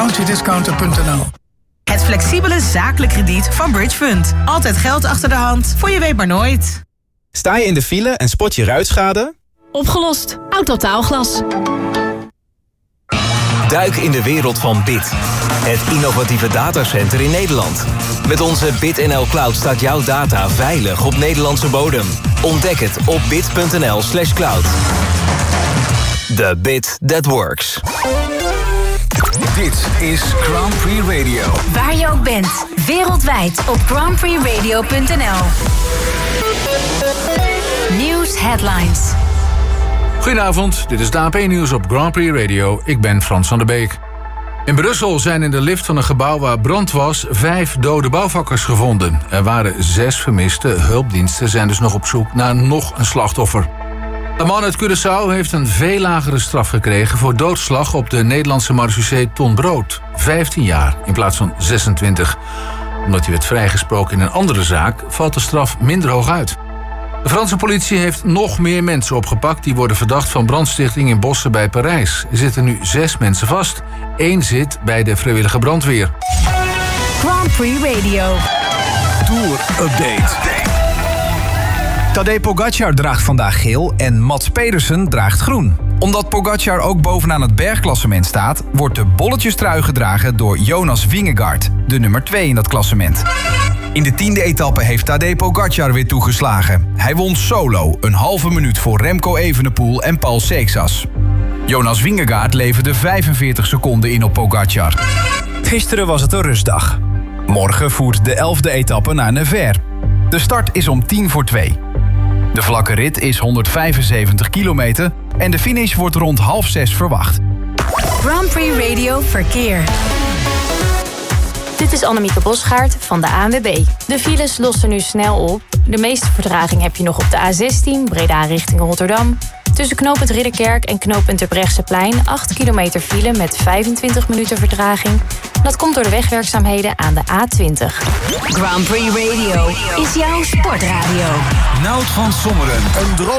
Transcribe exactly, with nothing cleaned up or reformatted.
countrydiscounter punt n l. Het flexibele zakelijk krediet van Bridge Fund. Altijd geld achter de hand, voor je weet maar nooit. Sta je in de file en spot je ruitschade? Opgelost. Autotaalglas. Duik in de wereld van Bit. Het innovatieve datacenter in Nederland. Met onze BitNL Cloud staat jouw data veilig op Nederlandse bodem. Ontdek het op bit punt n l slash cloud. The bit that works. Dit is Grand Prix Radio. Waar je ook bent, wereldwijd op grand prix radio punt n l. Nieuws headlines. Goedenavond, dit is de A P Nieuws op Grand Prix Radio. Ik ben Frans van der Beek. In Brussel zijn in de lift van een gebouw waar brand was vijf dode bouwvakkers gevonden. Er waren zes vermisten. Hulpdiensten zijn dus nog op zoek naar nog een slachtoffer. De man uit Curaçao heeft een veel lagere straf gekregen voor doodslag op de Nederlandse marechaussee Ton Brood. vijftien jaar in plaats van zesentwintig. Omdat hij werd vrijgesproken in een andere zaak, valt de straf minder hoog uit. De Franse politie heeft nog meer mensen opgepakt die worden verdacht van brandstichting in bossen bij Parijs. Er zitten nu zes mensen vast. Eén zit bij de vrijwillige brandweer. Grand Prix Radio. Tour Update. Tadej Pogacar draagt vandaag geel en Mats Pedersen draagt groen. Omdat Pogacar ook bovenaan het bergklassement staat, wordt de bolletjestrui gedragen door Jonas Vingegaard, de nummer twee in dat klassement. In de tiende etappe heeft Tadej Pogacar weer toegeslagen. Hij won solo, een halve minuut voor Remco Evenepoel en Paul Seixas. Jonas Vingegaard leverde vijfenveertig seconden in op Pogacar. Gisteren was het een rustdag. Morgen voert de elfde etappe naar Nevers. De start is om tien voor twee. De vlakke rit is honderdvijfenzeventig kilometer en de finish wordt rond half zes verwacht. Grand Prix Radio Verkeer. Dit is Annemieke Bosgaard van de A N W B. De files lossen nu snel op. De meeste vertraging heb je nog op de A zestien, Breda richting Rotterdam. Tussen knooppunt Ridderkerk en knooppunt Terbrechtseplein acht kilometer file met vijfentwintig minuten vertraging. Dat komt door de wegwerkzaamheden aan de A twintig. Grand Prix Radio is jouw sportradio. Nout van Sommeren. Een droom